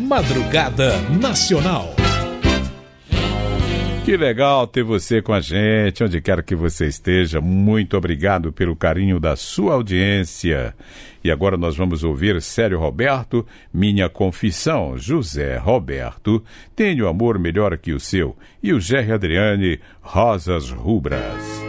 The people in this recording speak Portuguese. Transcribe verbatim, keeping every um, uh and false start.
Madrugada Nacional. Que legal ter você com a gente, onde quer que você esteja. Muito obrigado pelo carinho da sua audiência. E agora nós vamos ouvir Célio Roberto, Minha Confissão, José Roberto, Tenho Amor Melhor que o Seu, e o Gerry Adriane, Rosas Rubras.